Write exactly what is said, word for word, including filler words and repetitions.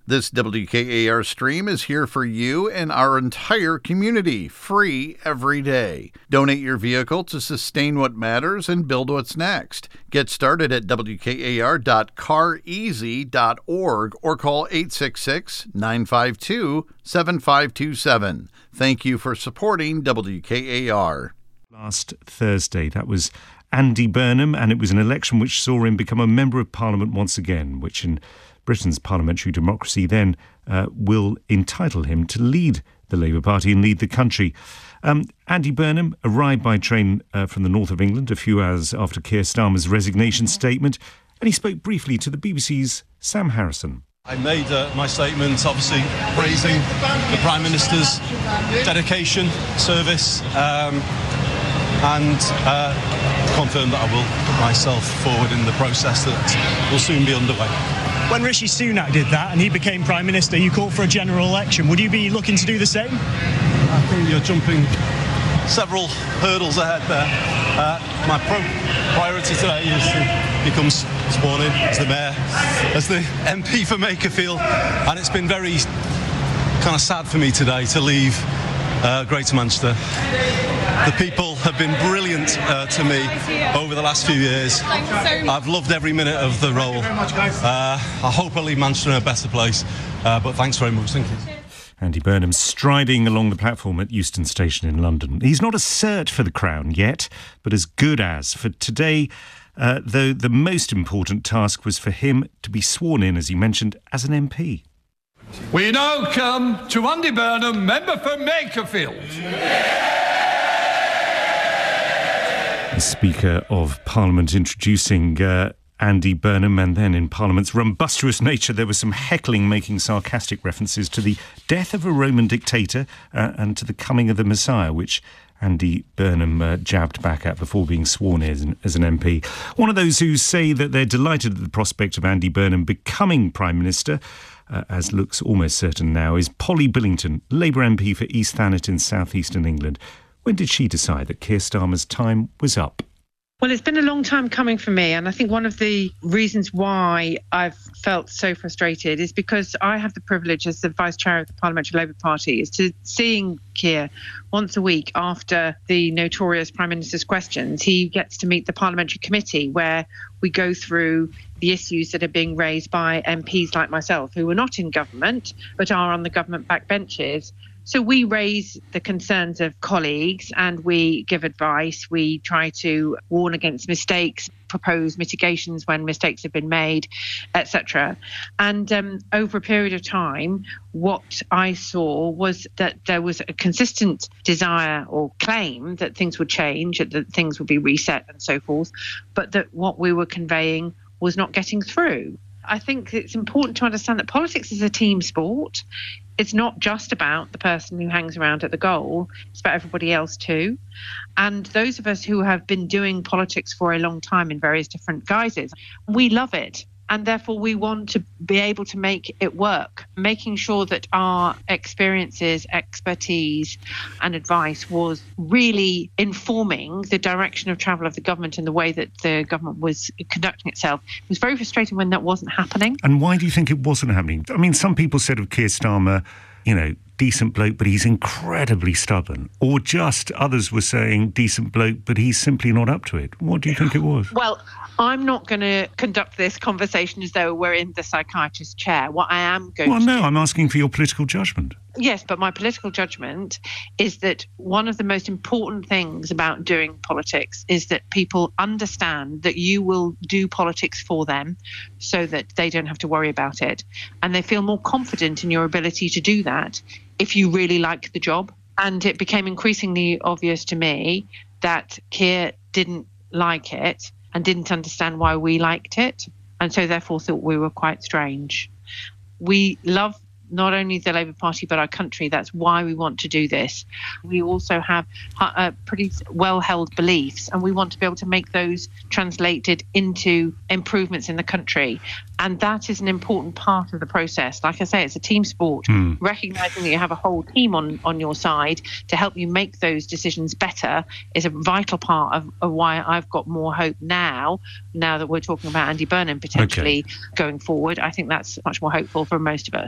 This W K A R stream is here for you and our entire community, free every day. Donate your vehicle to sustain what matters and build what's next. Get started at W K A R dot car easy dot org or call eight six six, nine five two, seven five two seven. Thank you for supporting W K A R. Last Thursday, that was Andy Burnham, and it was an election which saw him become a Member of Parliament once again, which in Britain's parliamentary democracy then uh, will entitle him to lead the Labour Party and lead the country. Um, Andy Burnham arrived by train uh, from the north of England a few hours after Keir Starmer's resignation statement, and he spoke briefly to the B B C's Sam Harrison. I made uh, my statement obviously praising the Prime Minister's dedication, service, um, and uh, confirm that I will put myself forward in the process that will soon be underway. When Rishi Sunak did that and he became Prime Minister, you called for a general election. Would you be looking to do the same? I think you're jumping several hurdles ahead there. Uh, my pro- priority today is to become sworn in as the Mayor, as the M P for Makerfield, and it's been very kind of sad for me today to leave uh, Greater Manchester. The people have been brilliant uh, to me over the last few years. I've loved every minute of the role. Uh, I hope I leave Manchester in a better place, uh, but thanks very much. Thank you. Andy Burnham striding along the platform at Euston Station in London. He's not a cert for the Crown yet, but as good as. For today, uh, though, the most important task was for him to be sworn in, as he mentioned, as an M P. We now come to Andy Burnham, Member for Makerfield. The Speaker of Parliament introducing uh, Andy Burnham, and then in Parliament's rumbustrous nature there was some heckling, making sarcastic references to the death of a Roman dictator uh, and to the coming of the Messiah, which Andy Burnham uh, jabbed back at before being sworn in as an, as an M P. One of those who say that they're delighted at the prospect of Andy Burnham becoming Prime Minister, uh, as looks almost certain now, is Polly Billington, Labour M P for East Thanet in south-eastern England. When did she decide that Keir Starmer's time was up? Well, it's been a long time coming for me, and I think one of the reasons why I've felt so frustrated is because I have the privilege as the Vice Chair of the Parliamentary Labour Party is to seeing Keir once a week after the notorious Prime Minister's questions. He gets to meet the Parliamentary Committee where we go through the issues that are being raised by M Ps like myself who are not in government but are on the government backbenches. So we raise the concerns of colleagues and we give advice. We try to warn against mistakes, propose mitigations when mistakes have been made, et cetera. And um, over a period of time, what I saw was that there was a consistent desire or claim that things would change, that things would be reset and so forth, but that what we were conveying was not getting through. I think it's important to understand that politics is a team sport. It's not just about the person who hangs around at the goal. It's about everybody else too. And those of us who have been doing politics for a long time in various different guises, we love it. And therefore we want to be able to make it work, making sure that our experiences, expertise and advice was really informing the direction of travel of the government and the way that the government was conducting itself. It was very frustrating when that wasn't happening. And why do you think it wasn't happening? I mean, some people said of Keir Starmer, you know, decent bloke, but he's incredibly stubborn. Or just others were saying decent bloke, but he's simply not up to it. What do you think it was? Well, I'm not going to conduct this conversation as though we're in the psychiatrist's chair. What I am going well, to no, do... I'm asking for your political judgment. Yes, but my political judgment is that one of the most important things about doing politics is that people understand that you will do politics for them so that they don't have to worry about it. And they feel more confident in your ability to do that if you really like the job. And it became increasingly obvious to me that Keir didn't like it and didn't understand why we liked it, and so therefore thought we were quite strange. We love not only the Labour Party but our country. That's why we want to do this. We also have uh, pretty well-held beliefs, and we want to be able to make those translated into improvements in the country. And that is an important part of the process. Like I say, it's a team sport. Mm. Recognising that you have a whole team on, on your side to help you make those decisions better is a vital part of, of why I've got more hope now, now that we're talking about Andy Burnham potentially okay. going forward. I think that's much more hopeful for most of us.